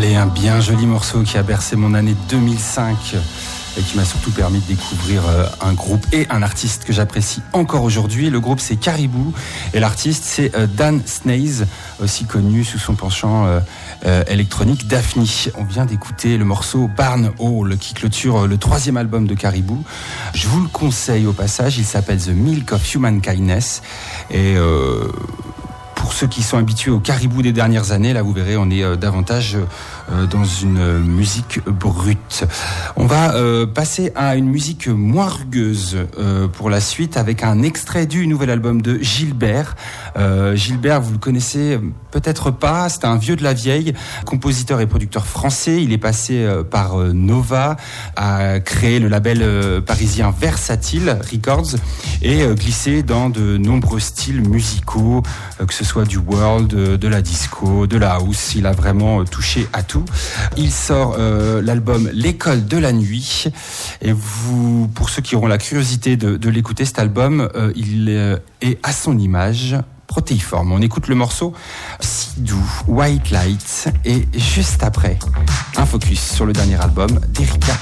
Allez, un bien joli morceau qui a bercé mon année 2005 et qui m'a surtout permis de découvrir un groupe et un artiste que j'apprécie encore aujourd'hui. Le groupe, c'est Caribou et l'artiste, c'est Dan Snaith, aussi connu sous son penchant électronique Daphne. On vient d'écouter le morceau Barn Hall qui clôture le 3e album de Caribou. Je vous le conseille au passage, il s'appelle The Milk of Human Kindness et pour ceux qui sont habitués au Caribou des dernières années, là vous verrez, on est davantage dans une musique brute. On va passer à une musique moins rugueuse pour la suite avec un extrait du nouvel album de Gilbert. Gilbert, vous le connaissez peut-être pas, c'est un vieux de la vieille, compositeur et producteur français. Il est passé par Nova, a créé le label parisien Versatile Records et glissé dans de nombreux styles musicaux, que ce soit du world, de la disco, de la house. Il a vraiment touché à tout. Il sort l'album L'école de la nuit et vous, pour ceux qui auront la curiosité de l'écouter, cet album, il est à son image protéiforme. On écoute le morceau Si doux, White Light et juste après un focus sur le dernier album d'Erika